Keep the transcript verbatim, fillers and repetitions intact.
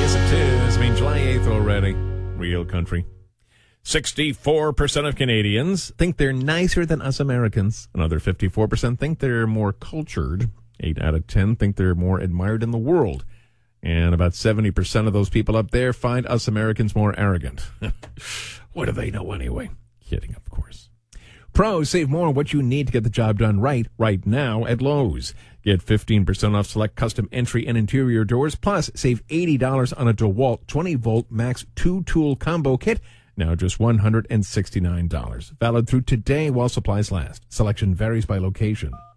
Yes, it is. I mean, July eighth already. Real country. sixty-four percent of Canadians think they're nicer than us Americans. Another fifty-four percent think they're more cultured. eight out of ten think they're more admired in the world. And about seventy percent of those people up there find us Americans more arrogant. What do they know anyway? Kidding, of course. Pros, save more on what you need to get the job done right, right now at Lowe's. Get fifteen percent off select custom entry and interior doors, plus save eighty dollars on a DeWalt twenty-volt max two-tool combo kit, now just one hundred sixty-nine dollars. Valid through today while supplies last. Selection varies by location.